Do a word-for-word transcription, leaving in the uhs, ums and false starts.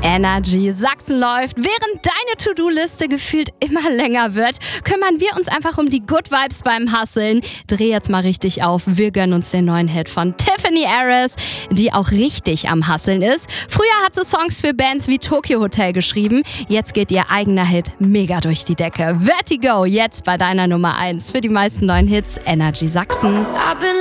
Energy Sachsen läuft. Während deine To-Do-Liste gefühlt immer länger wird, kümmern wir uns einfach um die Good Vibes beim Hustlen. Dreh jetzt mal richtig auf. Wir gönnen uns den neuen Hit von Tiffany Harris, die auch richtig am Hustlen ist. Früher hat sie Songs für Bands wie Tokyo Hotel geschrieben. Jetzt geht ihr eigener Hit mega durch die Decke. Vertigo, jetzt bei deiner Nummer eins für die meisten neuen Hits. Energy Sachsen.